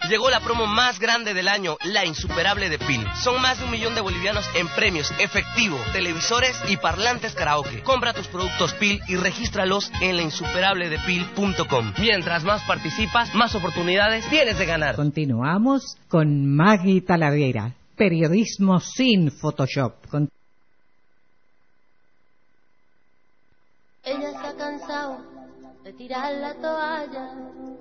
Llegó la promo más grande del año, la insuperable de PIL. Son más de 1 millón de bolivianos en premios, efectivo, televisores y parlantes karaoke. Compra tus productos PIL y regístralos en lainsuperabledepil.com. Mientras más participas, más oportunidades tienes de ganar. Continuamos con Maggie Talavera, periodismo sin Photoshop. Ella se ha cansado de tirar la toalla,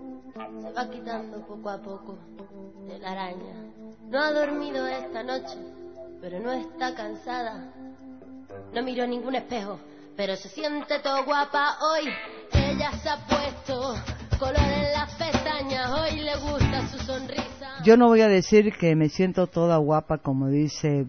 se va quitando poco a poco de la araña. No ha dormido esta noche, pero no está cansada. No miró ningún espejo, pero se siente todo guapa hoy. Ella se ha puesto color en las pestañas, hoy le gusta su sonrisa. Yo no voy a decir que me siento toda guapa como dice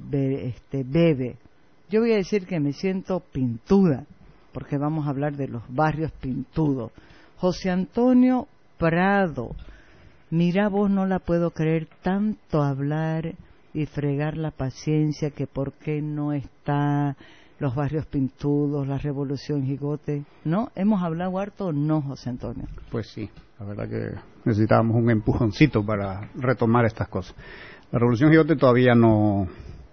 Bebe. Yo voy a decir que me siento pintuda, porque vamos a hablar de los barrios pintudos. José Antonio Prado, mira vos, no la puedo creer, tanto hablar y fregar la paciencia que por qué no está los barrios pintudos, la Revolución Jigote, ¿no? ¿Hemos hablado harto o no, José Antonio? Pues sí, la verdad que necesitábamos un empujoncito para retomar estas cosas. La Revolución Jigote todavía no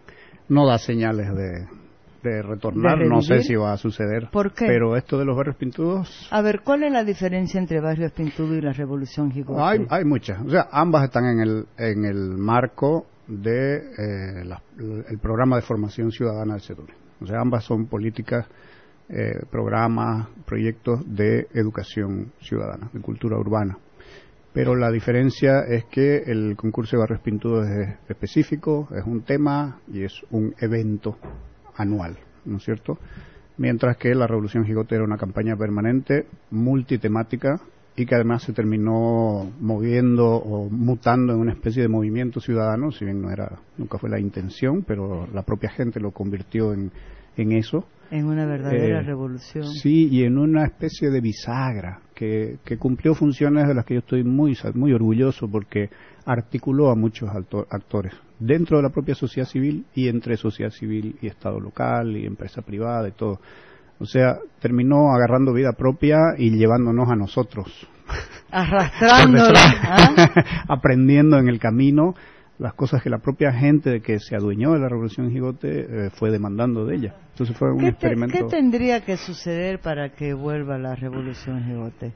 da señales de retornar, no sé si va a suceder. ¿Por qué? Pero esto de los barrios pintudos... A ver, ¿cuál es la diferencia entre barrios pintudos y la Revolución Jigote? Hay muchas, o sea, ambas están en el marco de el programa de formación ciudadana del CEDURI. O sea, ambas son políticas, programas, proyectos de educación ciudadana, de cultura urbana. Pero la diferencia es que el concurso de barrios pintudos es específico, es un tema y es un evento anual, ¿no es cierto? Mientras que la Revolución Jigote era una campaña permanente, multitemática, y que además se terminó moviendo o mutando en una especie de movimiento ciudadano, si bien nunca fue la intención, pero la propia gente lo convirtió en eso. En una verdadera revolución. Sí, y en una especie de bisagra que cumplió funciones de las que yo estoy muy orgulloso, porque articuló a muchos actores dentro de la propia sociedad civil y entre sociedad civil y Estado local y empresa privada y todo. O sea, terminó agarrando vida propia y llevándonos a nosotros. Arrastrándola. Aprendiendo en el camino las cosas que la propia gente de que se adueñó de la Revolución Jigote fue demandando de ella. Entonces fue un experimento. ¿Qué tendría que suceder para que vuelva la Revolución Jigote?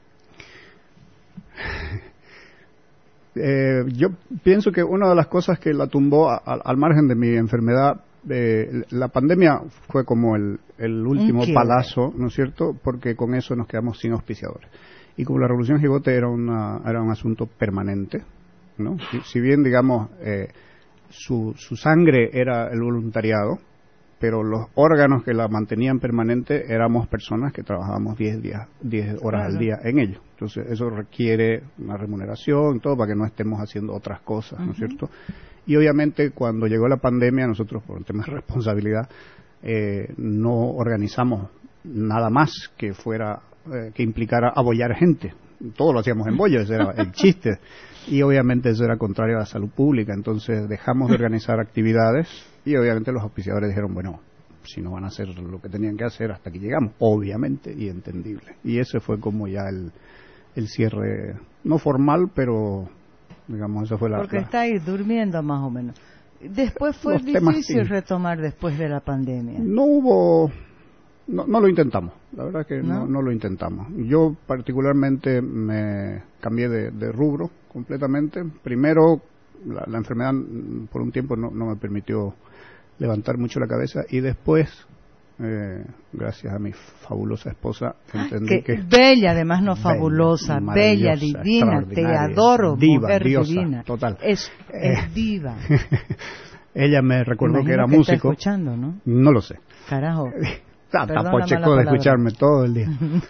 Yo pienso que una de las cosas que la tumbó, al margen de mi enfermedad, la pandemia fue como el último palazo, ¿no es cierto? Porque con eso nos quedamos sin auspiciadores. Y como la Revolución Jigote era un asunto permanente, ¿no? Si bien, digamos, su sangre era el voluntariado, pero los órganos que la mantenían permanente éramos personas que trabajábamos 10 horas al día en ello. Entonces eso requiere una remuneración, todo, para que no estemos haciendo otras cosas, ¿no es cierto? Y obviamente cuando llegó la pandemia, nosotros por temas de responsabilidad no organizamos nada más que implicara abollar gente. Todo lo hacíamos en bollo, ese era el chiste. Y obviamente eso era contrario a la salud pública. Entonces dejamos de organizar actividades y obviamente los auspiciadores dijeron, bueno, si no van a hacer lo que tenían que hacer, hasta aquí llegamos, obviamente, y entendible. Y ese fue como ya el cierre, no formal, pero digamos, eso fue Porque estáis durmiendo más o menos. Después fue difícil retomar después de la pandemia. No lo intentamos, la verdad que no lo intentamos. Yo particularmente me cambié de rubro completamente. Primero, la enfermedad por un tiempo no me permitió levantar mucho la cabeza, y después, gracias a mi fabulosa esposa, entendí que bella, además, no fabulosa, bella, divina, te adoro, diva, mujer diosa, divina. Total. Es diva. Ella me recordó que era músico. Está escuchando, ¿no? No lo sé. Carajo. Está pocheco de escucharme todo el día.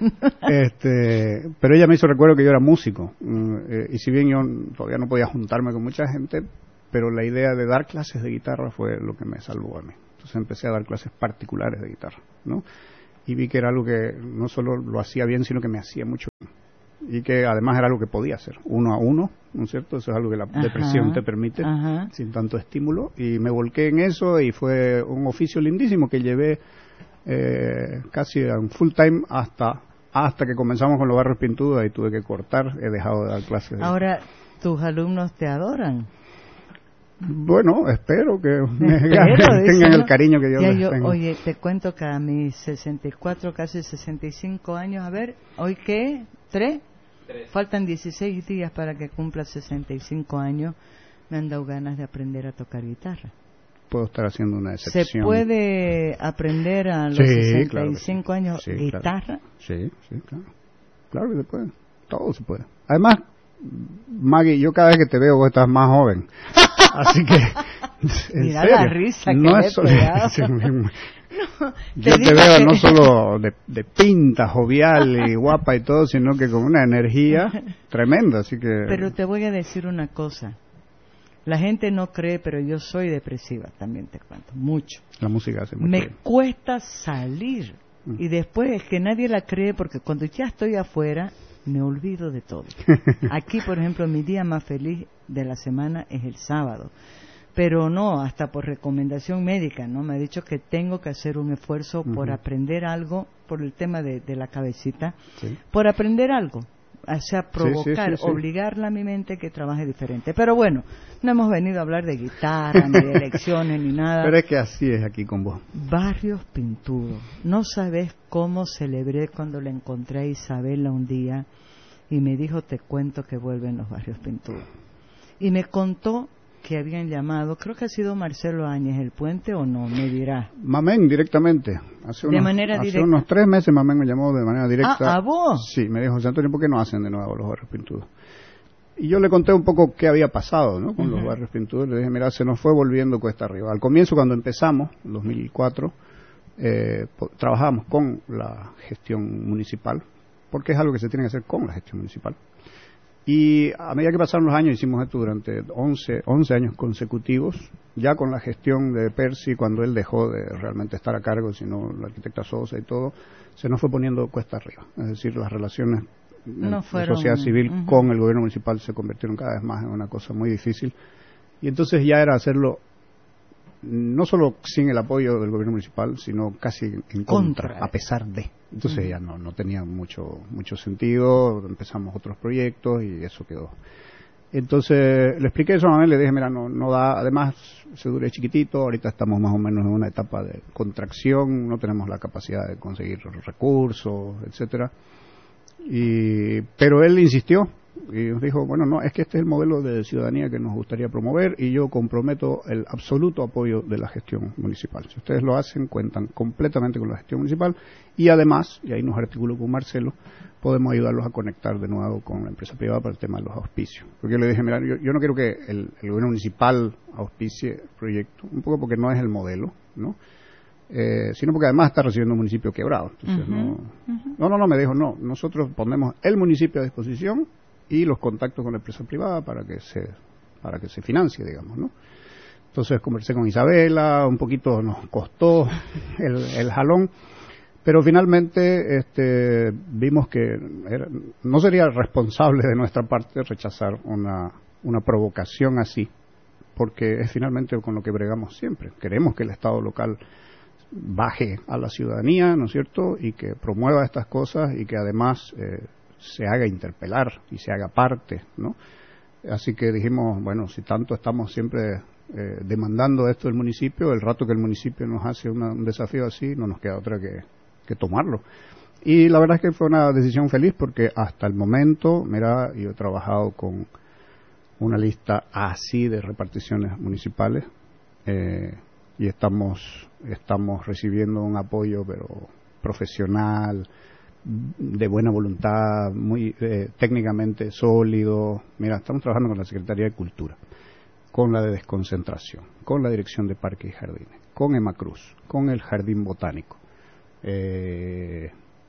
Pero ella me hizo recuerdo que yo era músico, y si bien yo todavía no podía juntarme con mucha gente, pero la idea de dar clases de guitarra fue lo que me salvó a mí. Entonces empecé a dar clases particulares de guitarra, ¿no? Y vi que era algo que no solo lo hacía bien, sino que me hacía mucho bien. Y que además era algo que podía hacer, 1 a 1, ¿no es cierto? Eso es algo que la depresión te permite, sin tanto estímulo. Y me volqué en eso, y fue un oficio lindísimo que llevé casi en full time hasta que comenzamos con los barrios pintudos. Ahí tuve que cortar, he dejado de dar clases. Ahora, tus alumnos te adoran. Bueno, espero que Espero, tengan ¿no? el cariño que Dios les tenga. Oye, te cuento que a mis 64, casi 65 años, a ver, ¿hoy qué? ¿3? Faltan 16 días para que cumpla 65 años. Me han dado ganas de aprender a tocar guitarra. Puedo estar haciendo una excepción. ¿Se puede aprender a los Sí, 65 claro años sí, guitarra? Claro. Sí, claro. Claro que se puede. Todo se puede. Además, Maggie, yo cada vez que te veo vos estás más joven. Así que, en Mira serio, la risa no que es le he solo, pegado. yo te veo no solo de pinta, jovial y guapa y todo, sino que con una energía tremenda, así que... Pero te voy a decir una cosa. La gente no cree, pero yo soy depresiva, también te cuento, mucho. La música hace mucho Me bien. cuesta salir. Y después es que nadie la cree porque cuando ya estoy afuera me olvido de todo. Aquí, por ejemplo, mi día más feliz de la semana es el sábado. Pero no, hasta por recomendación médica, ¿no? Me ha dicho que tengo que hacer un esfuerzo por aprender algo, por el tema de la cabecita, Sí. por aprender algo. O sea, provocar, sí. obligarla a mi mente que trabaje diferente. Pero bueno, no hemos venido a hablar de guitarra, ni de elecciones, ni nada. Pero es que así es aquí con vos. Barrios Pintudos. No sabes cómo celebré cuando le encontré a Isabela un día y me dijo, te cuento que vuelven los Barrios Pintudos. Y me contó que habían llamado, creo que ha sido Marcelo Áñez el Puente o no, me dirá. Mamén directamente. Hace unos 3 meses Mamén me llamó de manera directa. Ah, ¿a vos? Sí, me dijo, José Antonio, ¿por qué no hacen de nuevo los Barrios Pintudos? Y yo le conté un poco qué había pasado, ¿no? Con los Barrios Pintudos. Le dije, mira, se nos fue volviendo cuesta arriba. Al comienzo, cuando empezamos, en 2004, trabajábamos con la gestión municipal, porque es algo que se tiene que hacer con la gestión municipal. Y a medida que pasaron los años, hicimos esto durante 11 años consecutivos, ya con la gestión de Percy, cuando él dejó de realmente estar a cargo, sino la arquitecta Sosa y todo, se nos fue poniendo cuesta arriba. Es decir, las relaciones de sociedad civil con el gobierno municipal se convirtieron cada vez más en una cosa muy difícil. Y entonces ya era hacerlo no solo sin el apoyo del gobierno municipal, sino casi en contra, a pesar de. Entonces ya no tenía mucho sentido, empezamos otros proyectos y eso quedó. Entonces le expliqué eso a Mamén, le dije, mira, no da, además se dure chiquitito, ahorita estamos más o menos en una etapa de contracción, no tenemos la capacidad de conseguir recursos, etcétera. Pero él insistió y nos dijo, bueno, no, es que este es el modelo de ciudadanía que nos gustaría promover y yo comprometo el absoluto apoyo de la gestión municipal. Si ustedes lo hacen, cuentan completamente con la gestión municipal y además, y ahí nos articulo con Marcelo, podemos ayudarlos a conectar de nuevo con la empresa privada para el tema de los auspicios. Porque yo le dije, mira, yo no quiero que el gobierno municipal auspicie el proyecto, un poco porque no es el modelo, ¿no? Sino porque además está recibiendo un municipio quebrado. Entonces, no, me dijo, no, nosotros ponemos el municipio a disposición y los contactos con la empresa privada para que se financie, digamos, ¿no? Entonces conversé con Isabela, un poquito nos costó el jalón, pero finalmente vimos que no sería responsable de nuestra parte rechazar una provocación así, porque es finalmente con lo que bregamos siempre. Queremos que el Estado local baje a la ciudadanía, ¿no es cierto?, y que promueva estas cosas y que además se haga interpelar y se haga parte, ¿no? Así que dijimos, bueno, si tanto estamos siempre demandando esto del municipio, el rato que el municipio nos hace un desafío así, no nos queda otra que tomarlo. Y la verdad es que fue una decisión feliz porque hasta el momento, mira, yo he trabajado con una lista así de reparticiones municipales y estamos recibiendo un apoyo pero profesional, de buena voluntad, muy técnicamente sólido. Mira, estamos trabajando con la Secretaría de Cultura, con la de Desconcentración, con la Dirección de Parques y Jardines, con Emacruz, con el Jardín Botánico, y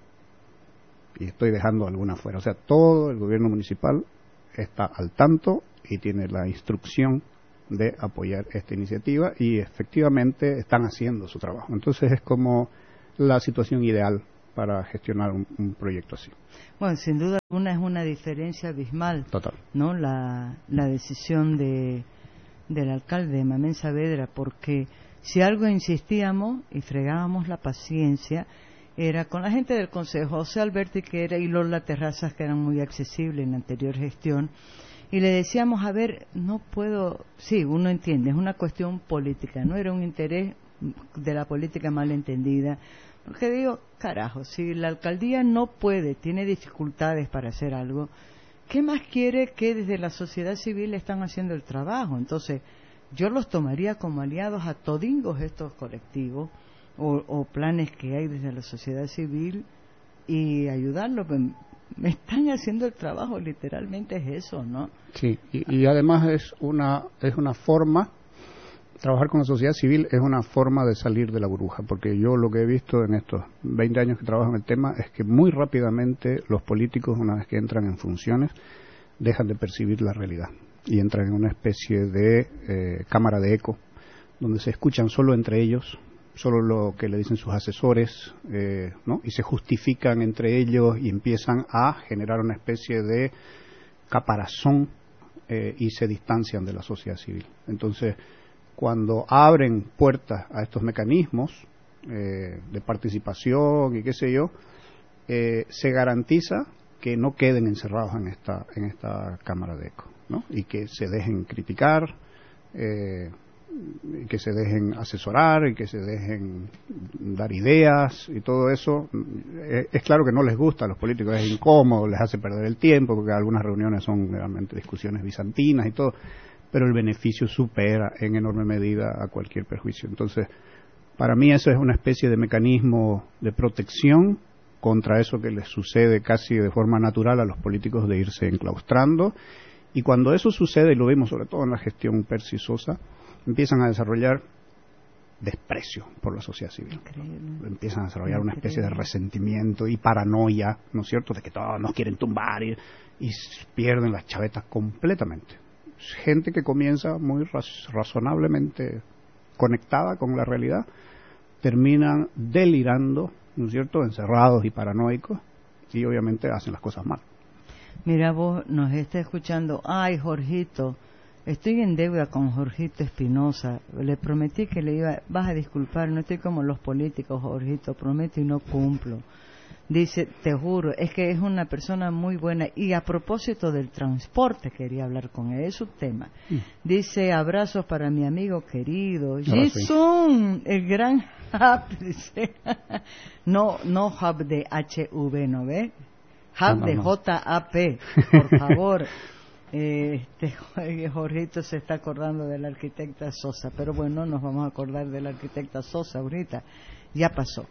estoy dejando alguna fuera. O sea, todo el gobierno municipal está al tanto y tiene la instrucción de apoyar esta iniciativa y efectivamente están haciendo su trabajo. Entonces es como la situación ideal para gestionar un proyecto así. Bueno, sin duda alguna es una diferencia abismal. Total. ¿No? La decisión del alcalde Mamén Saavedra, porque si algo insistíamos y fregábamos la paciencia era con la gente del Consejo, José Alberti, que era, y Lola Terrazas, que eran muy accesibles en la anterior gestión, y le decíamos, a ver, no puedo, sí, uno entiende, es una cuestión política, no era un interés de la política mal entendida, porque digo, carajo, si la alcaldía no puede, tiene dificultades para hacer algo, ¿qué más quiere que desde la sociedad civil están haciendo el trabajo? Entonces, yo los tomaría como aliados a todingos estos colectivos o planes que hay desde la sociedad civil y ayudarlos. Me están haciendo el trabajo, literalmente es eso, ¿no? Sí, y además es una forma, trabajar con la sociedad civil es una forma de salir de la burbuja, porque yo lo que he visto en estos 20 años que trabajo en el tema es que muy rápidamente los políticos, una vez que entran en funciones, dejan de percibir la realidad y entran en una especie de cámara de eco, donde se escuchan solo entre ellos, solo lo que le dicen sus asesores, ¿no? Y se justifican entre ellos y empiezan a generar una especie de caparazón y se distancian de la sociedad civil. Entonces, cuando abren puertas a estos mecanismos de participación y qué sé yo, se garantiza que no queden encerrados en esta cámara de eco, ¿no? Y que se dejen criticar, que se dejen asesorar y que se dejen dar ideas y todo eso. Es claro que no les gusta a los políticos, es incómodo, les hace perder el tiempo porque algunas reuniones son realmente discusiones bizantinas y todo, pero el beneficio supera en enorme medida a cualquier perjuicio. Entonces, para mí eso es una especie de mecanismo de protección contra eso que les sucede casi de forma natural a los políticos de irse enclaustrando, y cuando eso sucede, y lo vemos sobre todo en la gestión Percy Sosa, empiezan a desarrollar desprecio por la sociedad civil. Increíble. Empiezan a desarrollar una especie de resentimiento y paranoia, ¿no es cierto?, de que todos nos quieren tumbar y pierden las chavetas completamente. Gente que comienza muy razonablemente conectada con la realidad, terminan delirando, ¿no es cierto?, encerrados y paranoicos, y obviamente hacen las cosas mal. Mira, vos nos está escuchando, ay, Jorgito, estoy en deuda con Jorgito Espinosa, le prometí que le iba, vas a disculpar, no estoy como los políticos, Jorgito, prometo y no cumplo. Dice, te juro, es que es una persona muy buena, y a propósito del transporte quería hablar con él, es su tema. Dice, abrazos para mi amigo querido, Jason, el gran hub, dice, no hub de HV, ¿no ve? Hub de JAP, por favor. Jorgito se está acordando de la arquitecta Sosa, pero bueno, nos vamos a acordar de la arquitecta Sosa ahorita, ya pasó.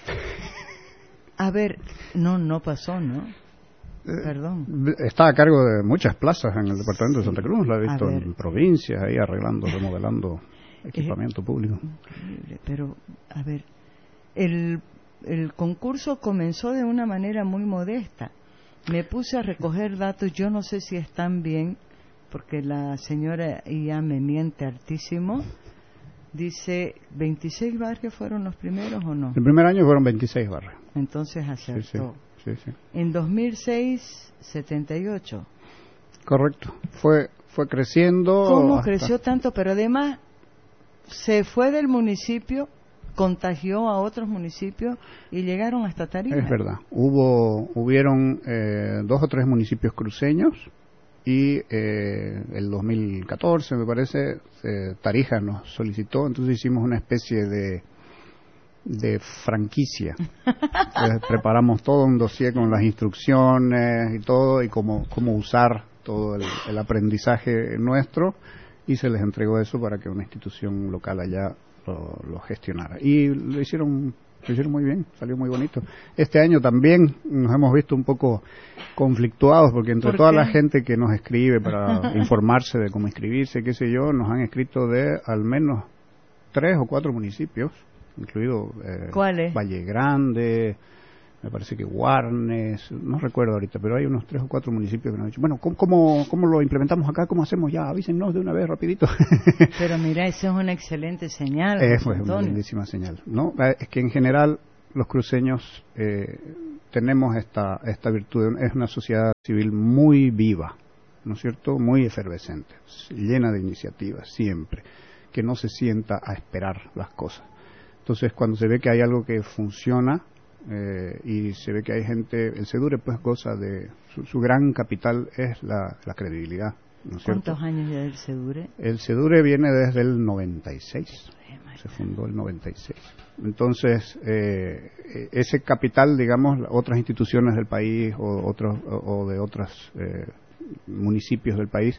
A ver, no pasó, ¿no? Perdón. Está a cargo de muchas plazas en el departamento de Santa Cruz, lo he visto en provincias, ahí arreglando, remodelando equipamiento público. Increíble, pero, a ver, el concurso comenzó de una manera muy modesta. Me puse a recoger datos, yo no sé si están bien, porque la señora ya me miente hartísimo. Dice, ¿26 barrios fueron los primeros o no? El primer año fueron 26 barrios. Entonces acertó. Sí. En 2006, 78. Correcto. Fue creciendo. ¿Cómo creció tanto? Pero además, se fue del municipio, contagió a otros municipios y llegaron hasta Tarija. Es verdad. Hubieron 2 o 3 municipios cruceños y el 2014, me parece, Tarija nos solicitó, entonces hicimos una especie de franquicia. Preparamos todo un dossier con las instrucciones y todo, y cómo usar todo el aprendizaje nuestro, y se les entregó eso para que una institución local allá lo gestionara. Y lo hicieron muy bien, salió muy bonito. Este año también nos hemos visto un poco conflictuados, porque entre toda la gente que nos escribe para informarse de cómo inscribirse, qué sé yo, nos han escrito de al menos 3 o 4 municipios, incluido Valle Grande, me parece que Guarnes, no recuerdo ahorita, pero hay unos 3 o 4 municipios que nos han dicho, bueno, ¿cómo lo implementamos acá? ¿Cómo hacemos ya? Avísennos de una vez, rapidito. Pero mira, eso es una excelente señal. Eso es una lindísima señal, ¿no? Es que en general los cruceños tenemos esta virtud, es una sociedad civil muy viva, ¿no es cierto? Muy efervescente, llena de iniciativas, siempre, que no se sienta a esperar las cosas. Entonces, cuando se ve que hay algo que funciona, y se ve que hay gente, el SEDURE pues goza de su gran capital es la credibilidad, ¿no es cierto? ¿Cuántos años ya del Sedure? El Sedure viene desde el 96, se fundó el 96. Entonces, ese capital, digamos, otras instituciones del país o de otros municipios del país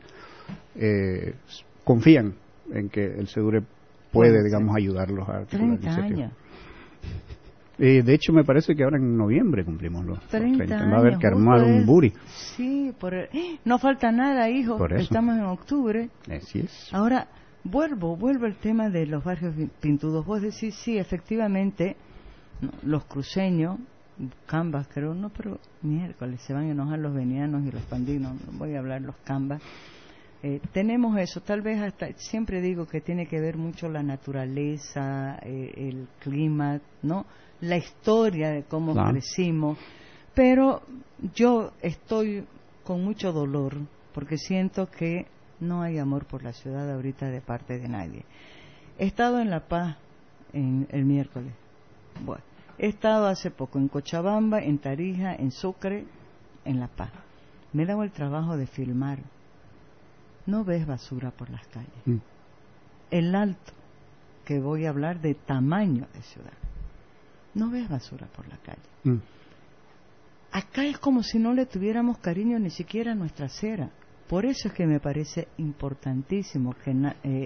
confían en que el Sedure puede, digamos, ayularlos a articular 30 años. De hecho, me parece que ahora en noviembre cumplimos los 30 años. Va a haber que armar un buri. Sí, no falta nada, hijo. Por eso. Estamos en octubre. Así es. Ahora, vuelvo al tema de los barrios pintudos. Vos decís, sí, efectivamente, los cruceños, cambas, creo, no, pero miércoles se van a enojar los venianos y los pandinos. No voy a hablar los cambas. Tenemos eso, tal vez hasta, siempre digo que tiene que ver mucho la naturaleza, el clima, ¿no? La historia de cómo crecimos, pero yo estoy con mucho dolor porque siento que no hay amor por la ciudad ahorita de parte de nadie. He estado en La Paz el miércoles, bueno, he estado hace poco en Cochabamba, en Tarija, en Sucre, en La Paz. Me he dado el trabajo de filmar. No ves basura por las calles. El Alto, que voy a hablar de tamaño de ciudad, no ves basura por la calle. Acá es como si no le tuviéramos cariño ni siquiera a nuestra acera. Por eso es que me parece importantísimo que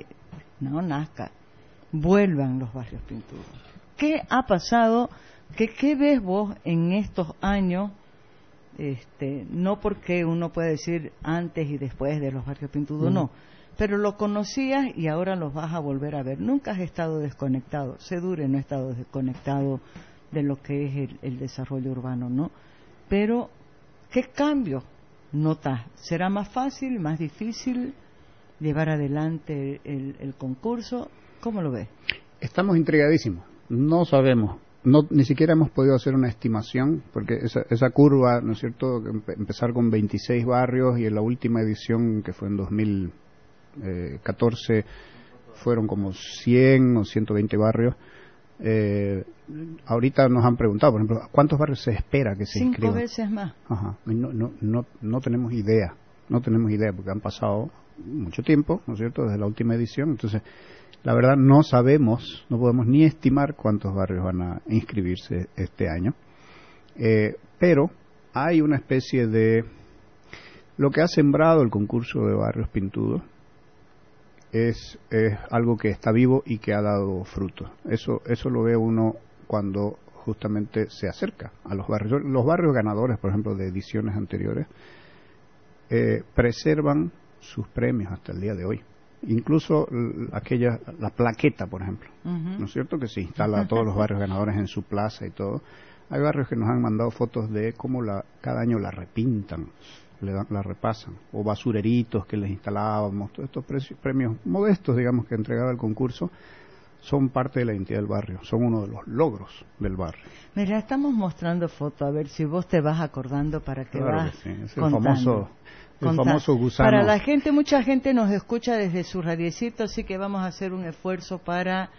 vuelvan los barrios pintudos. ¿Qué ha pasado? ¿Qué ves vos en estos años? No porque uno puede decir antes y después de los barrios pintudos, no, pero lo conocías y ahora los vas a volver a ver. Nunca has estado desconectado. Sedure no ha estado desconectado de lo que es el desarrollo urbano, ¿no? Pero, ¿qué cambio notas? ¿Será más fácil, más difícil llevar adelante el concurso? ¿Cómo lo ves? Estamos intrigadísimos. No sabemos. Ni siquiera hemos podido hacer una estimación, porque esa curva, ¿no es cierto?, empezar con 26 barrios y en la última edición, que fue en 2014, fueron como 100 o 120 barrios. Ahorita nos han preguntado, por ejemplo, ¿cuántos barrios se espera que se inscriban? 5 veces más. Ajá. No tenemos idea, porque han pasado mucho tiempo, ¿no es cierto?, desde la última edición. Entonces, la verdad no sabemos, no podemos ni estimar cuántos barrios van a inscribirse este año, pero hay una especie de... Lo que ha sembrado el concurso de barrios pintudos es algo que está vivo y que ha dado frutos. Eso lo ve uno cuando justamente se acerca a los barrios. Los barrios ganadores, por ejemplo, de ediciones anteriores, preservan sus premios hasta el día de hoy. Incluso la plaqueta, por ejemplo, ¿no es cierto?, que se instala a todos los barrios ganadores en su plaza y todo. Hay barrios que nos han mandado fotos de cómo cada año la repintan, la repasan, o basureritos que les instalábamos. Todos estos premios modestos, digamos, que entregaba el concurso, son parte de la identidad del barrio, son uno de los logros del barrio. Mira, estamos mostrando fotos, a ver si vos te vas acordando para que claro vas que sí. Es contando. El famoso gusano. Para la gente, mucha gente nos escucha desde su radiecito, así que vamos a hacer un esfuerzo para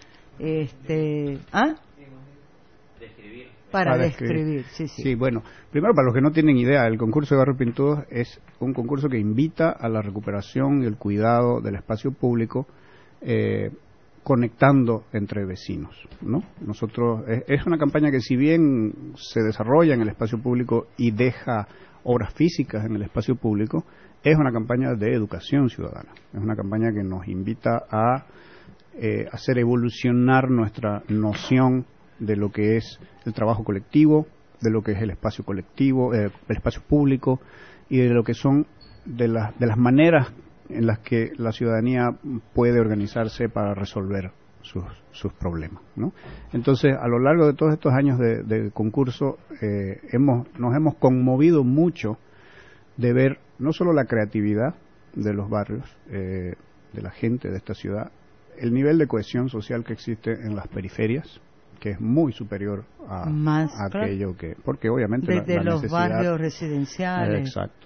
describir. Sí. Sí, bueno, primero, para los que no tienen idea, el concurso de Barrios Pintudos es un concurso que invita a la recuperación y el cuidado del espacio público, conectando entre vecinos, ¿no? Nosotros, es una campaña que, si bien se desarrolla en el espacio público y deja obras físicas en el espacio público, es una campaña de educación ciudadana. Es una campaña que nos invita a hacer evolucionar nuestra noción de lo que es el trabajo colectivo, de lo que es el espacio colectivo, el espacio público, y de lo que son de las maneras en las que la ciudadanía puede organizarse para resolver sus problemas, ¿no? Entonces, a lo largo de todos estos años de concurso, nos hemos conmovido mucho de ver no solo la creatividad de los barrios, de la gente de esta ciudad, el nivel de cohesión social que existe en las periferias, que es muy superior a aquello que... Porque obviamente desde la los necesidad, barrios residenciales. Exacto.